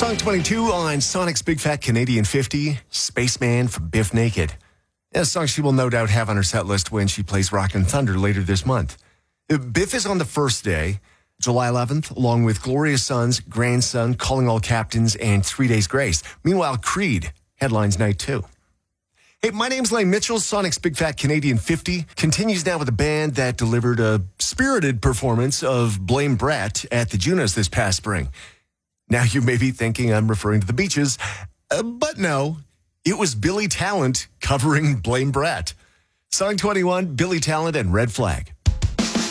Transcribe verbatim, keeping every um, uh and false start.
Song twenty-two on Sonic's Big Fat Canadian fifty, Spaceman from Biff Naked. A song she will no doubt have on her set list when she plays Rockin' Thunder later this month. Biff is on the first day, July eleventh, along with Gloria Son's Grandson, Calling All Captains, and Three Days Grace. Meanwhile, Creed headlines night two. Hey, my name's Lane Mitchell. Sonic's Big Fat Canadian fifty continues now with a band that delivered a spirited performance of Blame Brett at the Junos this past spring. Now you may be thinking I'm referring to the Beaches, uh, but no, it was Billy Talent covering Blame Brett. Song twenty-one, Billy Talent and Red Flag.